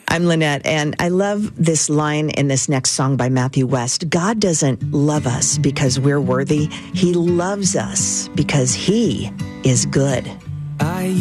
I'm Lynette, and I love this line in this next song by Matthew West. God doesn't love us because we're worthy. He loves us because he is good.